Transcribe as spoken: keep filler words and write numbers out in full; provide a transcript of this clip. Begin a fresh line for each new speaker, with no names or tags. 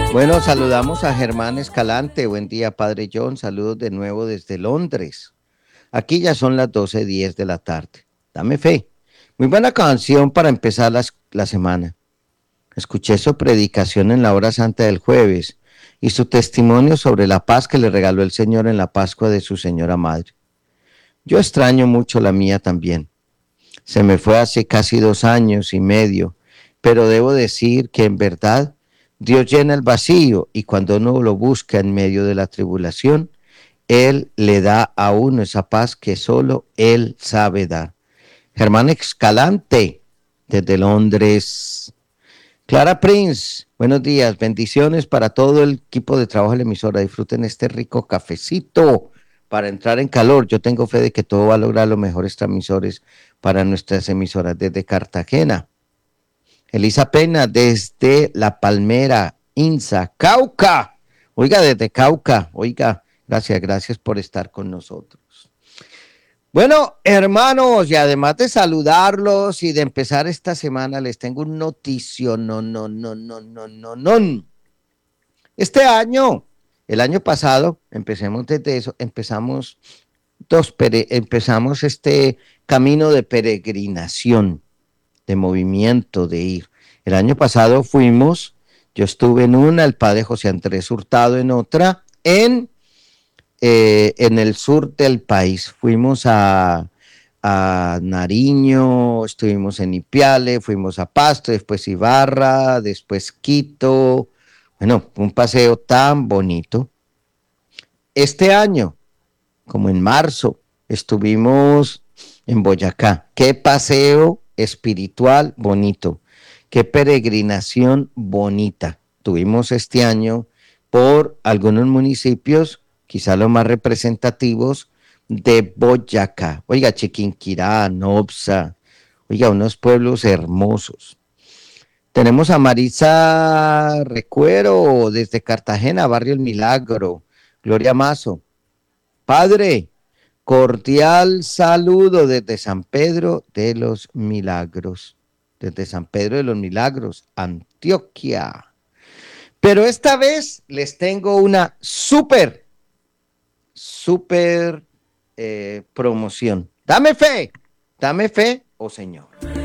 Bueno, saludamos a Germán Escalante. Buen día, Padre John. Saludos de nuevo desde Londres. Aquí ya son las doce diez de la tarde. Dame fe. Muy buena canción para empezar las- la semana. Escuché su predicación en la hora santa del jueves y su testimonio sobre la paz que le regaló el Señor en la Pascua de su Señora Madre. Yo extraño mucho la mía también. Se me fue hace casi dos años y medio, pero debo decir que en verdad Dios llena el vacío y cuando uno lo busca en medio de la tribulación, Él le da a uno esa paz que solo Él sabe dar. Germán Escalante, desde Londres. Clara Prince, buenos días, bendiciones para todo el equipo de trabajo de la emisora. Disfruten este rico cafecito para entrar en calor. Yo tengo fe de que todo va a lograr los mejores transmisores para nuestras emisoras desde Cartagena. Elisa Pena, desde La Palmera, Insa, Cauca. Oiga, desde Cauca, oiga, gracias, gracias por estar con nosotros. Bueno, hermanos, y además de saludarlos y de empezar esta semana, les tengo un noticio, no, no, no, no, no, no, no. Este año, el año pasado, empecemos desde eso, empezamos dos, pere, empezamos este camino de peregrinación, de movimiento, de ir. El año pasado fuimos, yo estuve en una, el padre José Andrés Hurtado en otra, en eh, en el sur del país. Fuimos a, a Nariño, estuvimos en Ipiale, fuimos a Pasto, después Ibarra, después Quito. Bueno, un paseo tan bonito. Este año, como en marzo, estuvimos en Boyacá. Qué paseo espiritual bonito, qué peregrinación bonita. Tuvimos este año por algunos municipios, quizá los más representativos de Boyacá. Oiga, Chiquinquirá, Nobsa, oiga, unos pueblos hermosos. Tenemos a Marisa Recuero desde Cartagena, Barrio El Milagro. Gloria Mazo. Padre, cordial saludo desde San Pedro de los Milagros. Desde San Pedro de los Milagros, Antioquia. Pero esta vez les tengo una súper, súper eh, promoción. Dame fe, dame fe, oh Señor.